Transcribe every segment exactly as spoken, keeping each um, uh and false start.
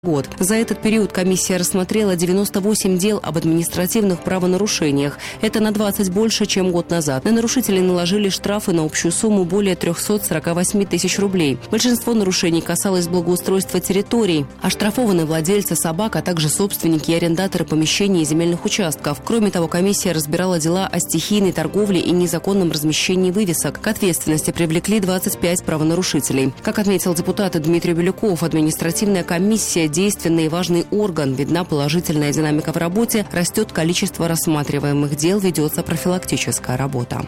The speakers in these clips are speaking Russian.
год. За этот период комиссия рассмотрела девяносто восемь дел об административных правонарушениях. Это на двадцать больше, чем год назад. На нарушителей наложили штрафы на общую сумму более триста сорок восемь тысяч рублей. Большинство нарушений касалось благоустройства территорий. Оштрафованы владельцы собак, а также собственники и арендаторы помещений и земельных участков. Кроме того, комиссия разбирала дела о стихийной торговле и незаконном размещении вывесок. К ответственности привлекли двадцать пять правонарушителей. Как отметил депутат Дмитрий Белюков, административная комиссия – действенный и важный орган. Видна положительная динамика в работе, растет количество рассматриваемых дел, ведется профилактическая работа.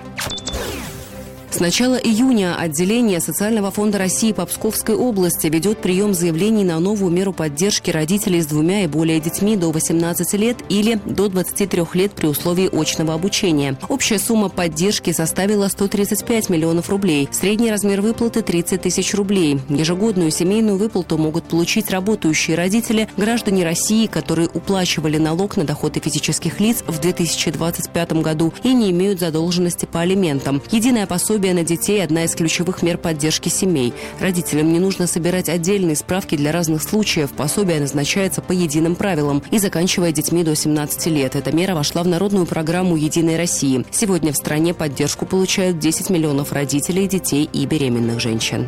С начала июня отделение Социального фонда России по Псковской области ведет прием заявлений на новую меру поддержки родителей с двумя и более детьми до восемнадцати лет или до двадцати трёх лет при условии очного обучения. Общая сумма поддержки составила сто тридцать пять миллионов рублей. Средний размер выплаты – тридцать тысяч рублей. Ежегодную семейную выплату могут получить работающие родители, граждане России, которые уплачивали налог на доходы физических лиц в две тысячи двадцать пятом году и не имеют задолженности по алиментам. Единое пособие на детей – одна из ключевых мер поддержки семей. Родителям не нужно собирать отдельные справки для разных случаев. Пособие назначается по единым правилам и заканчивая детьми до семнадцати лет. Эта мера вошла в народную программу «Единой России». Сегодня в стране поддержку получают десять миллионов родителей, детей и беременных женщин.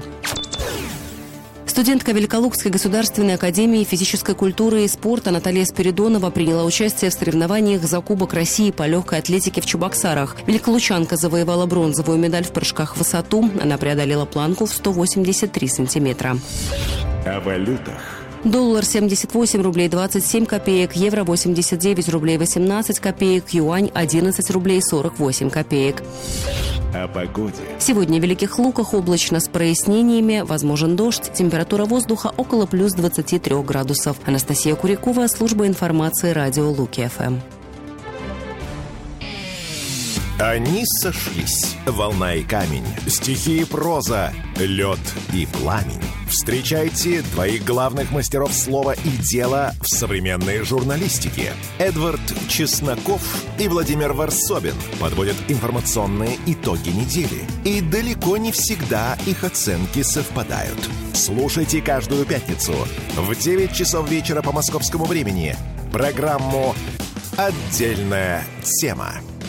Студентка Великолукской государственной академии физической культуры и спорта Наталья Спиридонова приняла участие в соревнованиях за Кубок России по легкой атлетике в Чебоксарах. Великолучанка завоевала бронзовую медаль в прыжках в высоту. Она преодолела планку в сто восемьдесят три сантиметра. О валютах. Доллар семьдесят восемь рублей двадцать семь копеек, евро восемьдесят девять рублей восемнадцать копеек, юань одиннадцать рублей сорок восемь копеек. О погоде. Сегодня в Великих Луках облачно с прояснениями, возможен дождь, температура воздуха около плюс двадцати трёх градусов. Анастасия Курякова, служба информации радио Луки-ФМ. Они сошлись. Волна и камень, стихи и проза, лед и пламень. Встречайте двоих главных мастеров слова и дела в современной журналистике. Эдвард Чесноков и Владимир Варсобин подводят информационные итоги недели. И далеко не всегда их оценки совпадают. Слушайте каждую пятницу в девять часов вечера по московскому времени программу «Отдельная тема».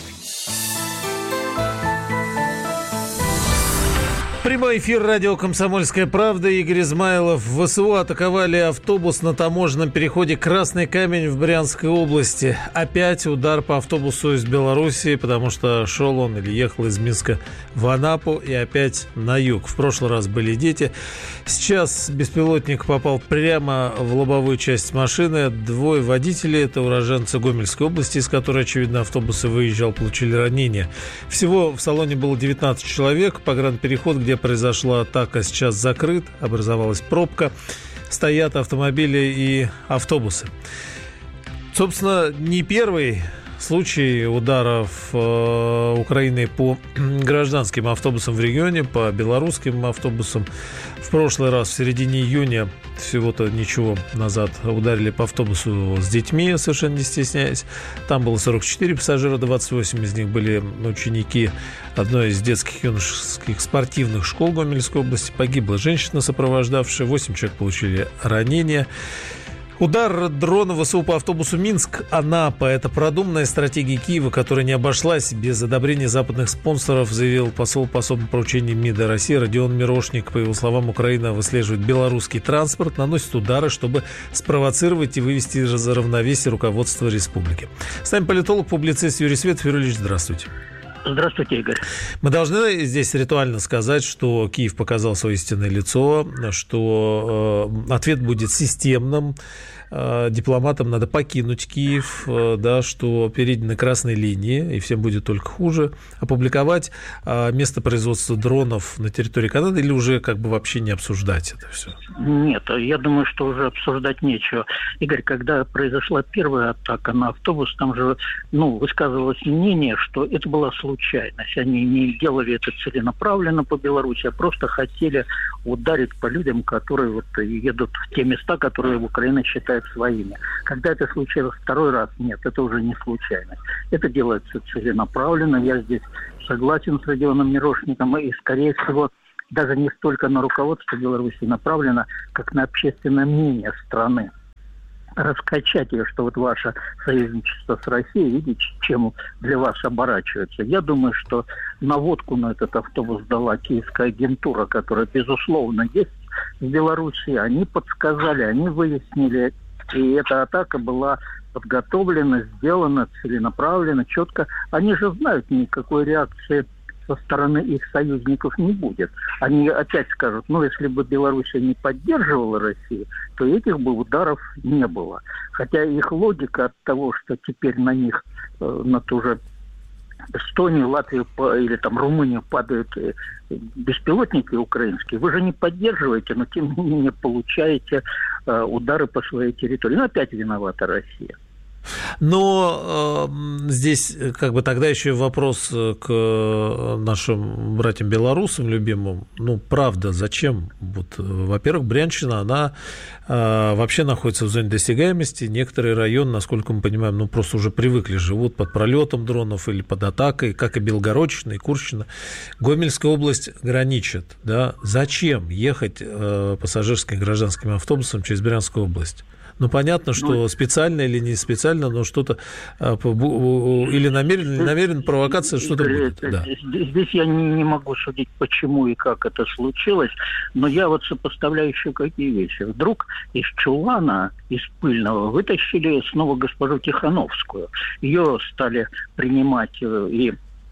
Прямой эфир радио «Комсомольская правда». Игорь Измайлов. ВСУ атаковали автобус на таможенном переходе «Красный камень» в Брянской области. Опять удар по автобусу из Белоруссии, потому что шел он или ехал из Минска в Анапу и опять на юг. В прошлый раз были дети. Сейчас беспилотник попал прямо в лобовую часть машины. Двое водителей, это уроженцы Гомельской области, из которой, очевидно, автобус и выезжал, получили ранения. Всего в салоне было девятнадцать человек. Погранпереход, где произошла атака, сейчас закрыт, образовалась пробка, стоят автомобили и автобусы. Собственно, не первый случай ударов э, Украины по гражданским автобусам в регионе, по белорусским автобусам. В прошлый раз, в середине июня, всего-то ничего назад, ударили по автобусу с детьми, совершенно не стесняясь. Там было сорок четыре пассажира, двадцать восемь из них были ученики одной из детских юношеских спортивных школ Гомельской области. Погибла женщина, сопровождавшая, восемь человек получили ранения. Удар дрона ВСУ по автобусу Минск-Анапа – это продуманная стратегия Киева, которая не обошлась без одобрения западных спонсоров, заявил посол по особым поручениям МИДа России Родион Мирошник. По его словам, Украина выслеживает белорусский транспорт, наносит удары, чтобы спровоцировать и вывести из равновесия руководство республики. С нами политолог, публицист Юрий Светов. Юрий Ильич, здравствуйте. Здравствуйте, Игорь. Мы должны здесь ритуально сказать, что Киев показал свое истинное лицо, что э, ответ будет системным. Э, дипломатам надо покинуть Киев, э, да, что перейдены красной линии, и всем будет только хуже. Опубликовать э, место производства дронов на территории Канады или уже как бы вообще не обсуждать это все? Нет, я думаю, что уже обсуждать нечего. Игорь, когда произошла первая атака на автобус, там же ну, высказывалось мнение, что это была случайность. Они не делали это целенаправленно по Беларуси, а просто хотели ударить по людям, которые вот едут в те места, которые Украина считает своими. Когда это случилось второй раз, нет, это уже не случайность. Это делается целенаправленно. Я здесь согласен с Родионом Мирошником, и, скорее всего, даже не столько на руководство Беларуси направлено, как на общественное мнение страны. раскачать ее, что вот ваше союзничество с Россией, видите, чем для вас оборачивается. Я думаю, что наводку на этот автобус дала киевская агентура, которая, безусловно, есть в Беларуси. Они подсказали, они выяснили, и эта атака была подготовлена, сделана целенаправленно, четко. Они же знают, никакой реакции со стороны их союзников не будет. Они опять скажут, ну, если бы Белоруссия не поддерживала Россию, то этих бы ударов не было. Хотя их логика от того, что теперь на них, э, на ту же Эстонию, Латвию или там Румынию падают беспилотники украинские, вы же не поддерживаете, но тем не менее получаете э, удары по своей территории. Ну, опять виновата Россия. Но э, здесь как бы тогда еще вопрос к нашим братьям-белорусам любимым. Ну, правда, зачем? Вот, во-первых, Брянщина, она э, вообще находится в зоне досягаемости. Некоторые районы, насколько мы понимаем, ну, просто уже привыкли, живут под пролетом дронов или под атакой, как и Белгородчина, и Курщина. Гомельская область граничит. Да? Зачем ехать э, пассажирским гражданским автобусом через Брянскую область? Ну, понятно, что ну, специально или не специально, но что-то или намеренно, или намеренно провокация, что-то будет. Да. Здесь, здесь я не, не могу судить, почему и как это случилось, но я вот сопоставляю еще какие вещи. Вдруг из чулана, из Пыльного, вытащили снова госпожу Тихановскую. Ее стали принимать и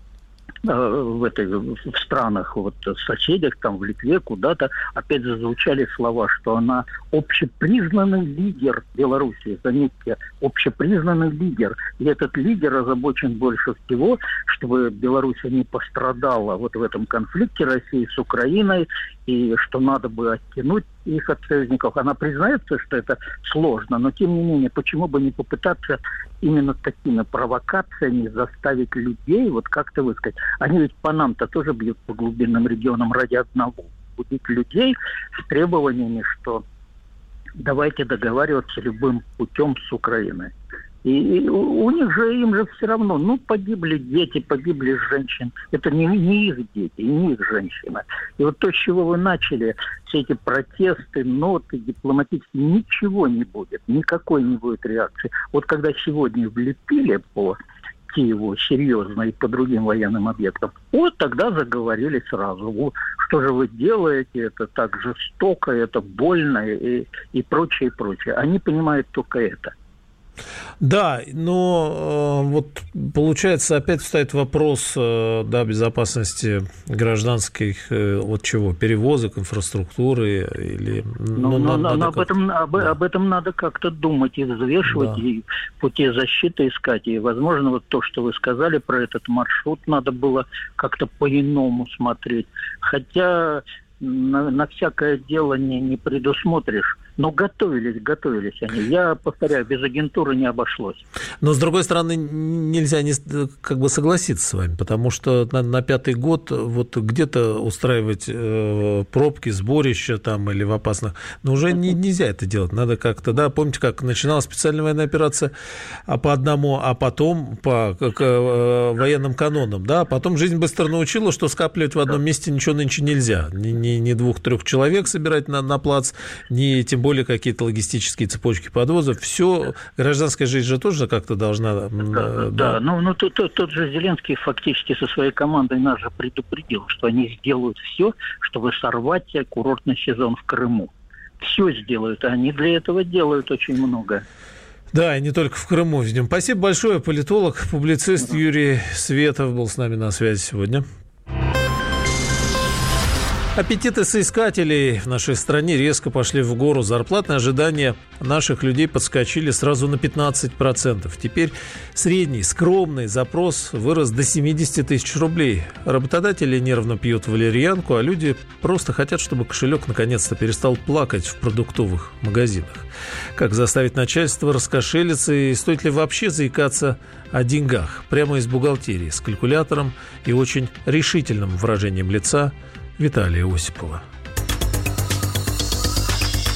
в этой в странах, вот в соседях, там в Литве, куда-то опять зазвучали слова, что она общепризнанный лидер Белоруссии. Заметьте, общепризнанный лидер. И этот лидер озабочен больше всего, чтобы Белоруссия не пострадала вот в этом конфликте России с Украиной, и что надо бы оттянуть их от союзников. Она признается, что это сложно, но тем не менее, почему бы не попытаться именно такими провокациями заставить людей, вот как-то высказать. Они ведь по нам-то тоже бьют по глубинным регионам ради одного. Будить людей с требованиями, что давайте договариваться любым путем с Украиной. И у них же, им же все равно, ну, погибли дети, погибли женщины. Это не, не их дети, не их женщины. И вот то, с чего вы начали, все эти протесты, ноты, дипломатические, ничего не будет, никакой не будет реакции. Вот когда сегодня влепили по Киеву серьезно и по другим военным объектам, вот тогда заговорили сразу. Вот, что же вы делаете, это так жестоко, это больно и, и прочее, и прочее. Они понимают только это. Да, но э, вот получается опять встает вопрос э, да, безопасности гражданских э, вот чего, перевозок, инфраструктуры или. Ну, ну, надо, надо об, как... этом, об, да. об этом надо как-то думать и взвешивать, да. И пути защиты искать. И, возможно, вот то, что вы сказали про этот маршрут, надо было как-то по-иному смотреть. Хотя на, на всякое дело не, не предусмотришь. Но готовились, готовились они. Я повторяю, без агентуры не обошлось. Но, с другой стороны, нельзя не, как бы согласиться с вами, потому что на, на пятый год вот где-то устраивать э, пробки, сборища там или в опасных... Но уже не, нельзя это делать. Надо как-то, да, помните, как начиналась специальная военная операция а по одному, а потом по как, э, военным канонам, да, потом жизнь быстро научила, что скапливать в одном месте ничего нынче нельзя. Ни, ни, ни двух-трех человек собирать на, на плац, ни тем более какие-то логистические цепочки подвозов. Все, гражданская жизнь же тоже как-то должна... Да, да. да. Ну, ну тот, тот, тот же Зеленский фактически со своей командой нас же предупредил, что они сделают все, чтобы сорвать курортный сезон в Крыму. Все сделают, а они для этого делают очень много. Да, и не только в Крыму. Спасибо большое. Политолог, публицист Юрий Светов был с нами на связи сегодня. Аппетиты соискателей в нашей стране резко пошли в гору. Зарплатные ожидания наших людей подскочили сразу на пятнадцать процентов. Теперь средний, скромный запрос вырос до семьдесят тысяч рублей. Работодатели нервно пьют валерьянку, а люди просто хотят, чтобы кошелек наконец-то перестал плакать в продуктовых магазинах. Как заставить начальство раскошелиться и стоит ли вообще заикаться о деньгах? Прямо из бухгалтерии, с калькулятором и очень решительным выражением лица Виталия Осипова.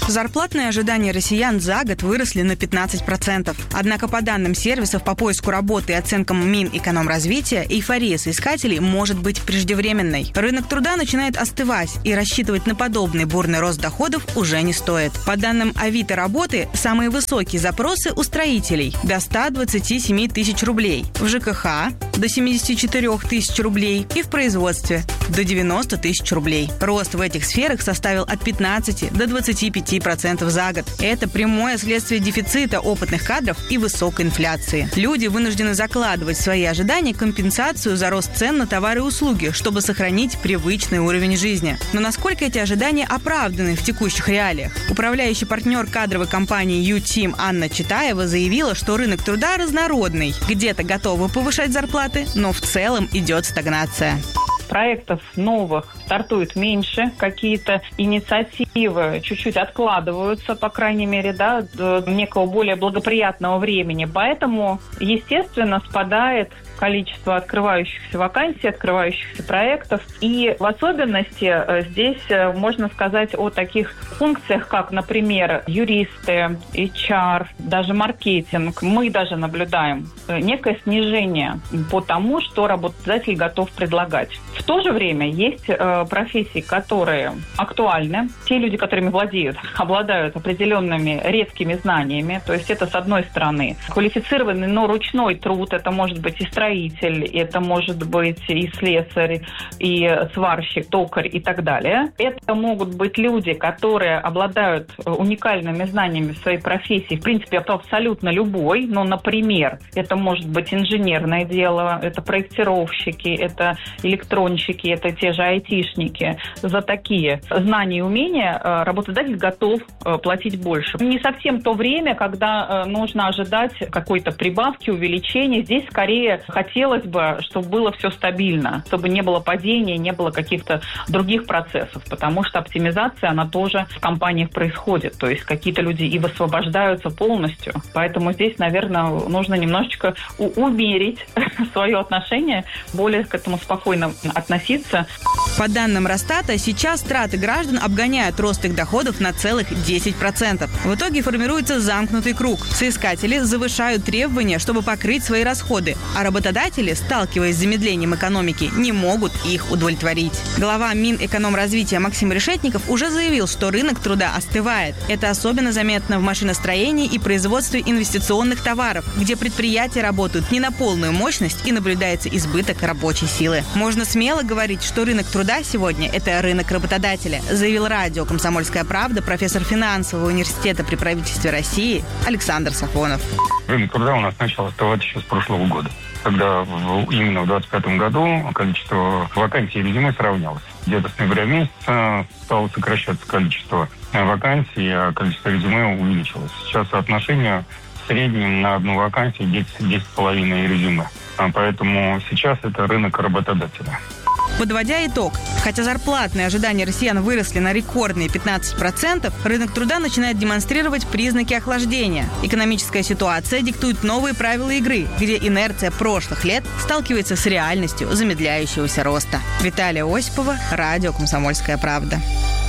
Зарплатные ожидания россиян за год выросли на пятнадцать процентов. Однако по данным сервисов по поиску работы и оценкам Минэкономразвития, эйфория соискателей может быть преждевременной. Рынок труда начинает остывать, и рассчитывать на подобный бурный рост доходов уже не стоит. По данным Авито работы, самые высокие запросы у строителей – до ста двадцати семи тысяч рублей, в ЖКХ – до семидесяти четырёх тысяч рублей и в производстве – до девяноста тысяч рублей. Рост в этих сферах составил от пятнадцати до двадцати пяти процентов за год. Это прямое следствие дефицита опытных кадров и высокой инфляции. Люди вынуждены закладывать в свои ожидания компенсацию за рост цен на товары и услуги, чтобы сохранить привычный уровень жизни. Но насколько эти ожидания оправданы в текущих реалиях? Управляющий партнер кадровой компании «Ю-Тим» Анна Читаева заявила, что рынок труда разнородный. Где-то готовы повышать зарплаты, но в целом идет стагнация. Проектов новых стартует меньше, какие-то инициативы чуть-чуть откладываются, по крайней мере, да, до некого более благоприятного времени. Поэтому, естественно, спадает количество открывающихся вакансий, открывающихся проектов. И в особенности здесь можно сказать о таких функциях, как, например, юристы, эйч ар, даже маркетинг. Мы даже наблюдаем некое снижение по тому, что работодатель готов предлагать. В то же время есть профессии, которые актуальны. Те люди, которыми владеют, обладают определенными редкими знаниями. То есть это, с одной стороны, квалифицированный, но ручной труд. Это может быть и строительство, это может быть и слесарь, и сварщик, токарь и так далее. Это могут быть люди, которые обладают уникальными знаниями в своей профессии, в принципе, абсолютно любой. Но, например, это может быть инженерное дело, это проектировщики, это электронщики, это те же айтишники. За такие знания и умения работодатель готов платить больше. Не совсем то время, когда нужно ожидать какой-то прибавки, увеличения. Здесь скорее хотелось бы, чтобы было все стабильно, чтобы не было падения, не было каких-то других процессов, потому что оптимизация, она тоже в компаниях происходит. То есть какие-то люди и высвобождаются полностью. Поэтому здесь, наверное, нужно немножечко умерить свое отношение, более к этому спокойно относиться. По данным Росстата, сейчас траты граждан обгоняют рост их доходов на целых десять процентов. В итоге формируется замкнутый круг. Соискатели завышают требования, чтобы покрыть свои расходы, а работодатели, сталкиваясь с замедлением экономики, не могут их удовлетворить. Глава Минэкономразвития Максим Решетников уже заявил, что рынок труда остывает. Это особенно заметно в машиностроении и производстве инвестиционных товаров, где предприятия работают не на полную мощность и наблюдается избыток рабочей силы. Можно смело говорить, что рынок труда сегодня – это рынок работодателя, заявил радио «Комсомольская правда» профессор финансового университета при правительстве России Александр Сафонов. Рынок труда у нас начал оставаться еще с прошлого года, когда в, именно в двадцать пятом году количество вакансий и резюме сравнялось. Где-то с ноября месяца стало сокращаться количество вакансий, а количество резюме увеличилось. Сейчас соотношение в среднем на одну вакансию десять с половиной резюме. А поэтому сейчас это рынок работодателя. Подводя итог, хотя зарплатные ожидания россиян выросли на рекордные пятнадцать процентов, рынок труда начинает демонстрировать признаки охлаждения. Экономическая ситуация диктует новые правила игры, где инерция прошлых лет сталкивается с реальностью замедляющегося роста. Виталия Осипова, радио «Комсомольская правда».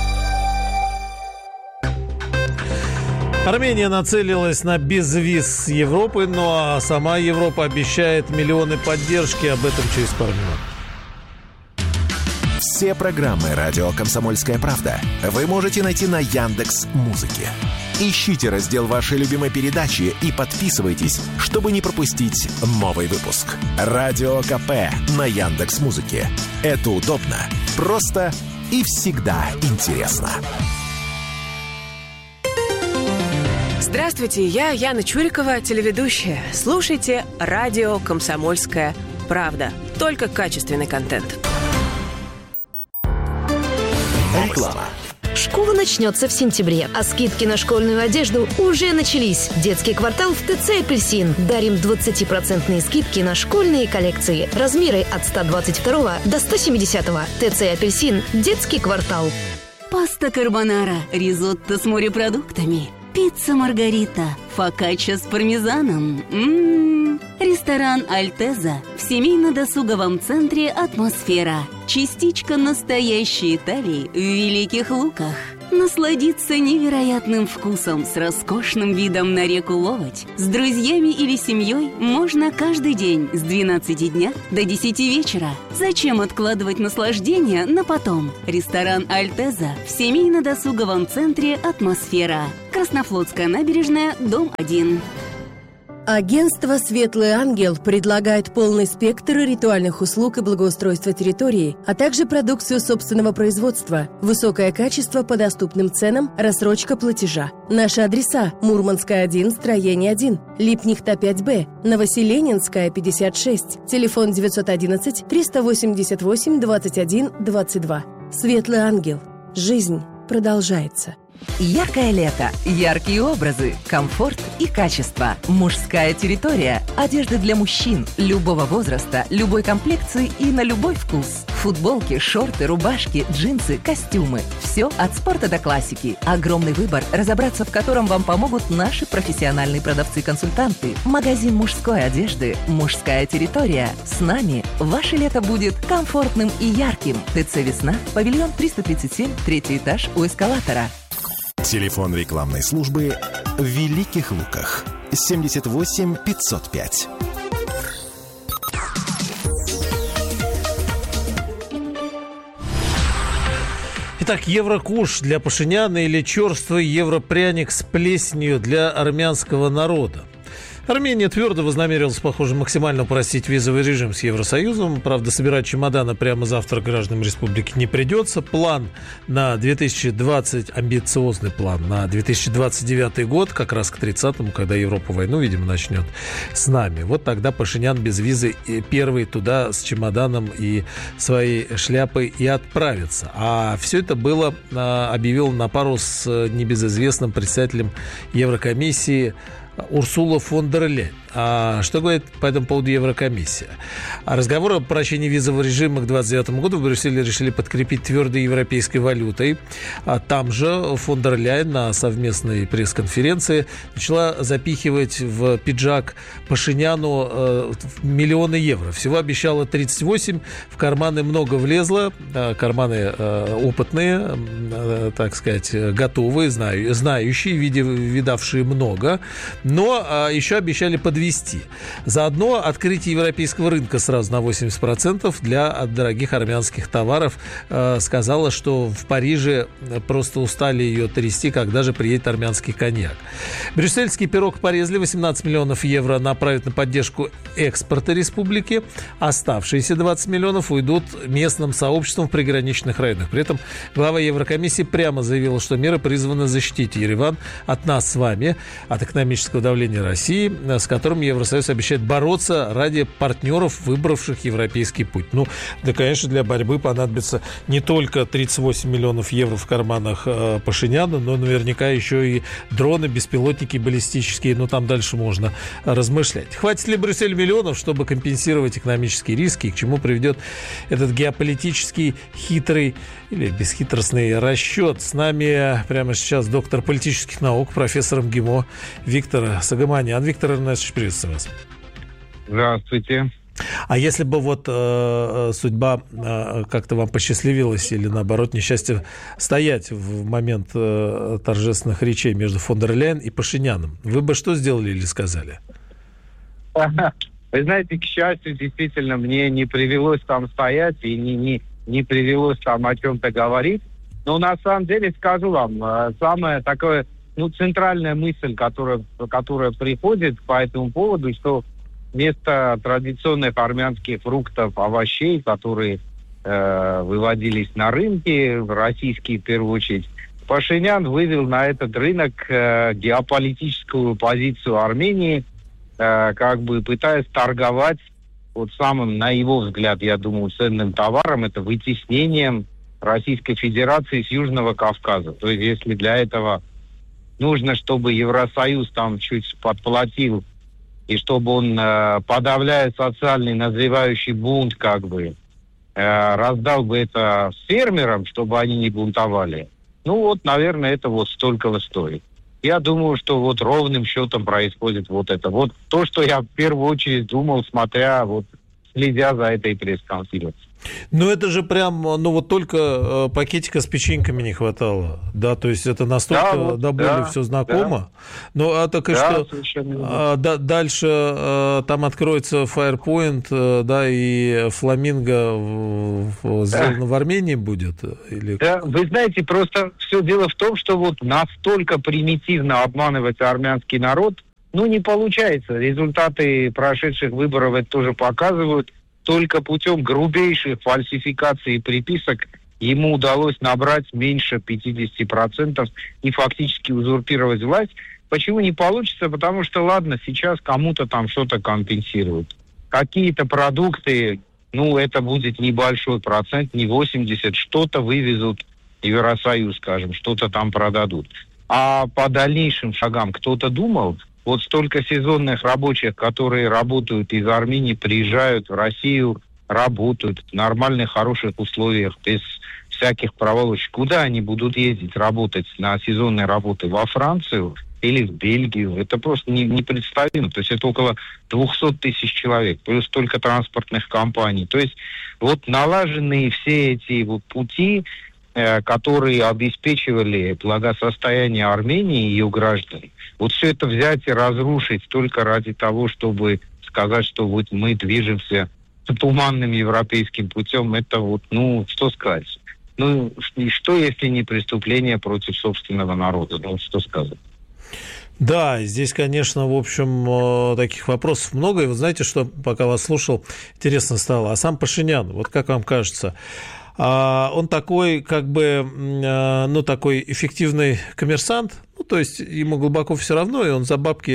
Армения нацелилась на безвиз с Европой, но сама Европа обещает миллионы поддержки. Об этом через пару минут. Все программы «Радио Комсомольская правда» вы можете найти на Яндекс.Музыке. Ищите раздел вашей любимой передачи и подписывайтесь, чтобы не пропустить новый выпуск. Радио КП на Яндекс.Музыке. Это удобно, просто и всегда интересно. Здравствуйте, я Яна Чурикова, телеведущая. Слушайте радио «Комсомольская правда». Только качественный контент. Реклама. Школа начнется в сентябре, а скидки на школьную одежду уже начались. Детский квартал в ТЦ «Апельсин». Дарим двадцатипроцентные скидки на школьные коллекции. Размеры от сто двадцать два до сто семьдесят. ТЦ «Апельсин». Детский квартал. Паста карбонара, ризотто с морепродуктами, пицца маргарита, фокачча с пармезаном. М-м-м. Ресторан «Альтеза» в семейно-досуговом центре «Атмосфера». Частичка настоящей Италии в Великих Луках. Насладиться невероятным вкусом с роскошным видом на реку Ловоть с друзьями или семьей можно каждый день с двенадцати дня до десяти вечера. Зачем откладывать наслаждение на потом? Ресторан «Альтеза» в семейно-досуговом центре «Атмосфера». Краснофлотская набережная, дом один. Агентство «Светлый ангел» предлагает полный спектр ритуальных услуг и благоустройства территории, а также продукцию собственного производства, высокое качество по доступным ценам, рассрочка платежа. Наши адреса: Мурманская, один, строение один, Липнихта, пять Б, Новоселенинская, пятьдесят шесть, телефон девятьсот одиннадцать триста восемьдесят восемь двадцать один двадцать два. «Светлый ангел». Жизнь продолжается. Яркое лето, яркие образы, комфорт и качество. Мужская территория. Одежда для мужчин любого возраста, любой комплекции и на любой вкус. Футболки, шорты, рубашки, джинсы, костюмы. Все от спорта до классики. Огромный выбор, разобраться в котором вам помогут наши профессиональные продавцы-консультанты. Магазин мужской одежды «Мужская территория». С нами ваше лето будет комфортным и ярким. ТЦ «Весна», павильон триста тридцать семь, третий этаж у эскалатора. Телефон рекламной службы в Великих Луках семьдесят восемь пятьсот пять. Итак, еврокуш для Пашиняна или черствый европряник с плесенью для армянского народа. Армения твердо вознамерилась, похоже, максимально упростить визовый режим с Евросоюзом. Правда, собирать чемоданы прямо завтра гражданам республики не придется. План на две тысячи двадцать, амбициозный план на две тысячи двадцать девятый год, как раз к тридцатому, когда Европа войну, видимо, начнет с нами. Вот тогда Пашинян без визы первый туда с чемоданом и своей шляпой и отправится. А все это было, объявил на пару с небезызвестным председателем Еврокомиссии Урсула фон дер Ляйен. А что говорит по этому поводу Еврокомиссия? А разговор о прощении визового режима к двадцать девятому году в Брюсселе решили подкрепить твердой европейской валютой. А там же фон дер Ляйен на совместной пресс-конференции начала запихивать в пиджак Пашиняну э, миллионы евро. Всего обещала тридцать восемь, в карманы много влезло, э, карманы э, опытные, э, так сказать, готовые, знаю, знающие, види, видавшие много, но э, еще обещали подвести. Заодно открытие европейского рынка сразу на восемьдесят процентов для дорогих армянских товаров. Э, сказала, что в Париже просто устали ее трясти, когда же приедет армянский коньяк. Брюссельский пирог порезали, восемнадцать миллионов евро направят на поддержку экспорта республики. Оставшиеся двадцать миллионов уйдут местным сообществам в приграничных районах. При этом глава Еврокомиссии прямо заявила, что меры призваны защитить Ереван от нас с вами, от экономического давления России, с которым Евросоюз обещает бороться ради партнеров, выбравших европейский путь. Ну, да, конечно, для борьбы понадобится не только тридцать восемь миллионов евро в карманах э, Пашиняна, но наверняка еще и дроны, беспилотники баллистические. Ну, там дальше можно размышлять. Хватит ли Брюссель миллионов, чтобы компенсировать экономические риски, и к чему приведет этот геополитический хитрый или бесхитростный расчет? С нами прямо сейчас доктор политических наук, профессор МГИМО Виктор Сагаманян. Виктор Эрнестович, приветствую вас. Здравствуйте. А если бы вот э, судьба э, как-то вам посчастливилась или, наоборот, несчастье стоять в момент э, торжественных речей между фон дер Ляйен и Пашиняном, вы бы что сделали или сказали? Вы знаете, к счастью, действительно, мне не привелось там стоять и не, не, не привелось там о чем-то говорить. Но на самом деле, скажу вам, самая такая, ну, центральная мысль, которая, которая приходит по этому поводу, что вместо традиционных армянских фруктов, овощей, которые э, выводились на рынки, российские в первую очередь, Пашинян вывел на этот рынок э, геополитическую позицию Армении, э, как бы пытаясь торговать вот самым, на его взгляд, я думаю, ценным товаром, это вытеснением Российской Федерации с Южного Кавказа. То есть если для этого нужно, чтобы Евросоюз там чуть подплатил, и чтобы он, э, подавляя социальный назревающий бунт, как бы, э, раздал бы это фермерам, чтобы они не бунтовали, ну вот, наверное, это вот столько стоит. Я думаю, что вот ровным счетом происходит вот это. Вот то, что я в первую очередь думал, смотря, вот, следя за этой пресс-конференцией. Ну, это же прям, ну, вот только пакетика с печеньками не хватало, да, то есть это настолько да, вот, до боли да, все знакомо. Да. Ну, а так и да, что а, да, дальше а, там откроется Firepoint, да, и Фламинго в, в, сделано да. в Армении будет? Или... Да, вы знаете, просто все дело в том, что вот настолько примитивно обманывать армянский народ, ну, не получается. Результаты прошедших выборов это тоже показывают. Только путем грубейших фальсификаций и приписок ему удалось набрать меньше пятьдесят процентов и фактически узурпировать власть. Почему не получится? Потому что, ладно, сейчас кому-то там что-то компенсируют. Какие-то продукты, ну, это будет небольшой процент, не восемьдесят, что-то вывезут в Евросоюз, скажем, что-то там продадут. А по дальнейшим шагам кто-то думал? Вот столько сезонных рабочих, которые работают из Армении, приезжают в Россию, работают в нормальных, хороших условиях, без всяких проволочек. Куда они будут ездить работать на сезонные работы? Во Францию или в Бельгию? Это просто не, непредставимо. То есть это около двести тысяч человек, плюс столько транспортных компаний. То есть вот налаженные все эти вот пути, э, которые обеспечивали благосостояние Армении и ее граждан, вот все это взять и разрушить только ради того, чтобы сказать, что вот мы движемся туманным европейским путем, это вот, ну, что сказать? Ну, и что, если не преступление против собственного народа? Ну, что сказать? Да, здесь, конечно, в общем, таких вопросов много. И вы знаете, что, пока вас слушал, интересно стало. А сам Пашинян, вот как вам кажется, он такой, как бы, ну, такой эффективный коммерсант, ну, то есть ему глубоко все равно, и он за бабки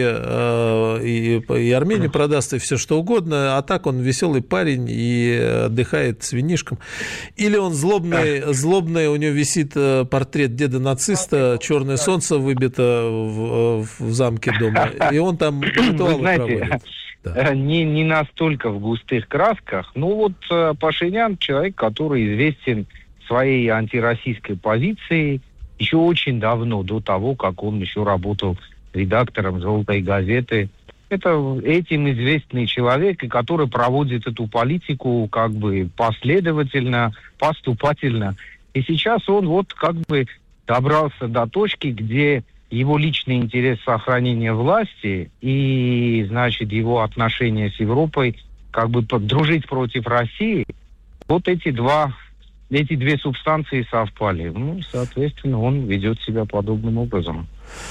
и, и Армению продаст, и все что угодно, а так он веселый парень и отдыхает с винишком. Или он злобный, злобный, у него висит портрет деда-нациста, черное солнце выбито в, в замке дома, и он там ритуалы проводит. Да. Не, не настолько в густых красках. Ну вот Пашинян человек, который известен своей антироссийской позицией еще очень давно, до того, как он еще работал редактором «Золотой газеты». Это этим известный человек, и который проводит эту политику как бы последовательно, поступательно. И сейчас он вот как бы добрался до точки, где его личный интерес сохранения власти и, значит, его отношения с Европой, как бы дружить против России, вот эти два, эти две субстанции совпали. Ну, соответственно, он ведет себя подобным образом.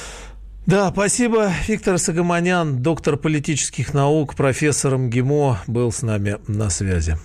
Да, спасибо. Виктор Согомонян, доктор политических наук, профессор МГИМО, был с нами на связи.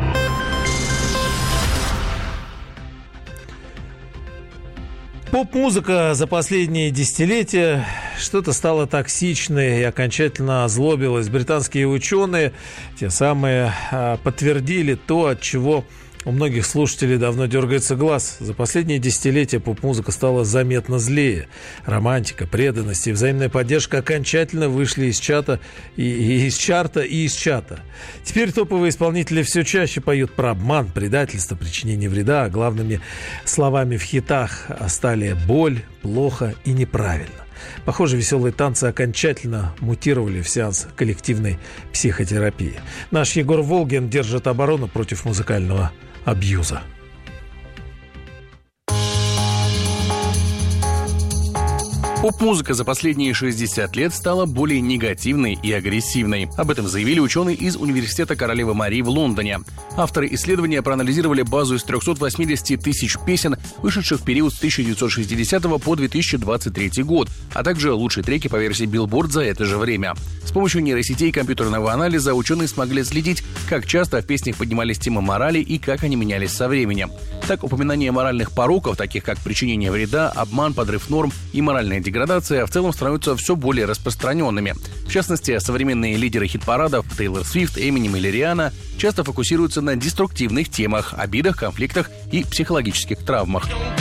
Поп-музыка за последние десятилетия что-то стало токсичной и окончательно озлобилась. Британские ученые, те самые, подтвердили то, от чего у многих слушателей давно дергается глаз. За последние десятилетия поп-музыка стала заметно злее. Романтика, преданность и взаимная поддержка окончательно вышли из чата, и, и из чарта и из чата. Теперь топовые исполнители все чаще поют про обман, предательство, причинение вреда, а главными словами в хитах стали боль, плохо и неправильно. Похоже, веселые танцы окончательно мутировали в сеанс коллективной психотерапии. Наш Егор Волгин держит оборону против музыкального абьюза. Поп-музыка за последние шестьдесят лет стала более негативной и агрессивной. Об этом заявили ученые из Университета Королевы Марии в Лондоне. Авторы исследования проанализировали базу из триста восемьдесят тысяч песен, вышедших в период с тысяча девятьсот шестидесятого по две тысячи двадцать третий год, а также лучшие треки по версии Billboard за это же время. С помощью нейросетей и компьютерного анализа ученые смогли следить, как часто в песнях поднимались темы морали и как они менялись со временем. Так, упоминание моральных пороков, таких как причинение вреда, обман, подрыв норм и моральная деградация, в целом становятся все более распространенными. В частности, современные лидеры хит-парадов Тейлор Свифт, Эминем или Риhanna часто фокусируются на деструктивных темах, обидах, конфликтах и психологических травмах.